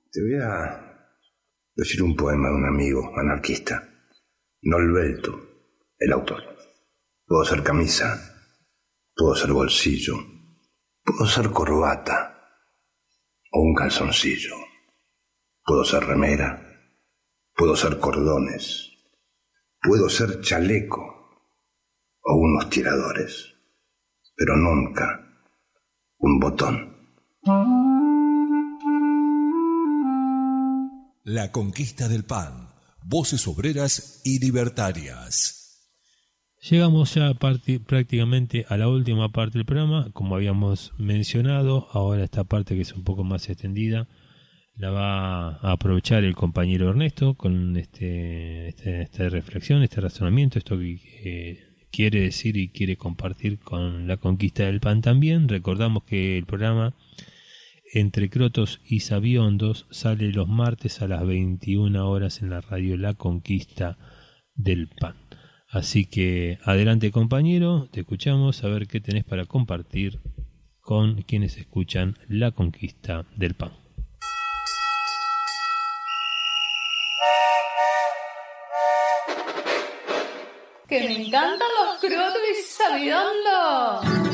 Te voy a decir un poema de un amigo anarquista, Norberto, el autor. Puedo ser camisa, puedo ser bolsillo, puedo ser corbata o un calzoncillo, puedo ser remera, puedo ser cordones, puedo ser chaleco o unos tiradores, pero nunca un botón. La conquista del pan, voces obreras y libertarias. Llegamos ya prácticamente a la última parte del programa. Como habíamos mencionado, ahora esta parte que es un poco más extendida la va a aprovechar el compañero Ernesto con esta reflexión, este razonamiento, esto que quiere decir y quiere compartir con la conquista del pan también. Recordamos que el programa Entre Crotos y Sabiondos sale los martes a las 21 horas en la radio La Conquista del Pan. Así que adelante, compañero, te escuchamos a ver qué tenés para compartir con quienes escuchan La Conquista del Pan. ¡Que me encantan los crotos y sabiondos!